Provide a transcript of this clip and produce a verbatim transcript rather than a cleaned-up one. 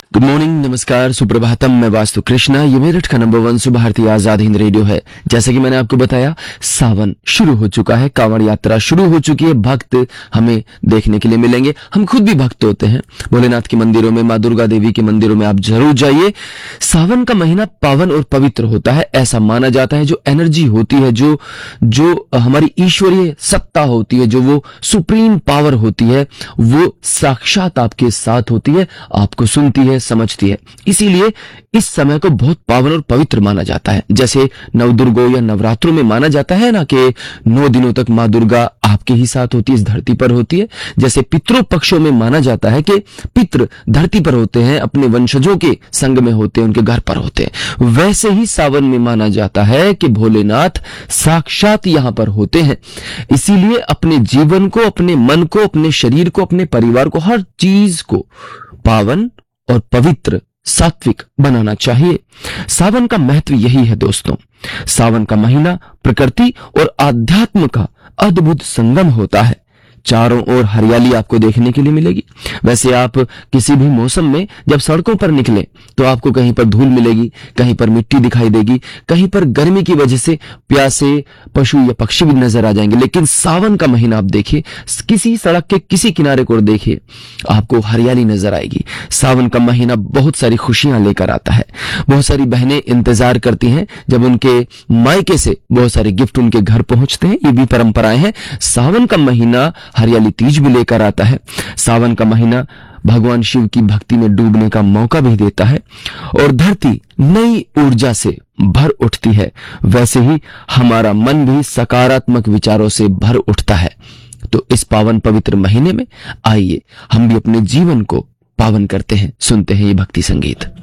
Good morning, नमस्कार, सुप्रभातम। मैं वास्तु कृष्णा। ये मेरठ का नंबर वन सुबह भारतीय आजाद हिंद रेडियो है। जैसे कि मैंने आपको बताया, सावन शुरू हो चुका है, कांवड़ यात्रा शुरू हो चुकी है। भक्त हमें देखने के लिए मिलेंगे। हम खुद भी भक्त होते हैं। भोलेनाथ के मंदिरों में, माँ दुर्गा देवी के मंदिरों में आप जरूर जाइए। सावन का महीना पावन और पवित्र होता है, ऐसा माना जाता है। जो एनर्जी होती है, जो जो हमारी ईश्वरीय सत्ता होती है, जो वो सुप्रीम पावर होती है, वो साक्षात आपके साथ होती है, आपको सुनती है, समझती है। इसीलिए इस समय को बहुत पावन और पवित्र माना जाता है। जैसे नवदुर्गों या नवरात्रों में माना जाता है ना कि नौ दिनों तक माँ दुर्गा आपके ही साथ होती है, इस धरती पर होती है। जैसे पितरों पक्षों में माना जाता है कि पितृ धरती पर होते हैं, अपने वंशजों के संग में होते हैं, उनके घर पर होते हैं। वैसे ही सावन में माना जाता है कि भोलेनाथ साक्षात यहां पर होते हैं। इसीलिए अपने जीवन को, अपने मन को, अपने शरीर को, अपने परिवार को, हर चीज को पावन और पवित्र, सात्विक बनाना चाहिए। सावन का महत्व यही है दोस्तों। सावन का महीना प्रकृति और आध्यात्म का अद्भुत संगम होता है। चारों ओर हरियाली आपको देखने के लिए मिलेगी। वैसे आप किसी भी मौसम में जब सड़कों पर निकलें तो आपको कहीं पर धूल मिलेगी, कहीं पर मिट्टी दिखाई देगी, कहीं पर गर्मी की वजह से प्यासे पशु या पक्षी भी नजर आ जाएंगे। लेकिन सावन का महीना आप देखिए, किसी सड़क के किसी किनारे को देखिए, आपको हरियाली नजर आएगी। सावन का महीना बहुत सारी खुशियां लेकर आता है। बहुत सारी बहनें इंतजार करती हैं जब उनके मायके से बहुत सारे गिफ्ट उनके घर पहुंचते हैं। ये भी परंपराएं हैं। सावन का महीना हरियाली तीज भी लेकर आता है। सावन का महीना भगवान शिव की भक्ति में डूबने का मौका भी देता है और धरती नई ऊर्जा से भर उठती है। वैसे ही हमारा मन भी सकारात्मक विचारों से भर उठता है। तो इस पावन पवित्र महीने में आइए हम भी अपने जीवन को पावन करते हैं। सुनते हैं ये भक्ति संगीत।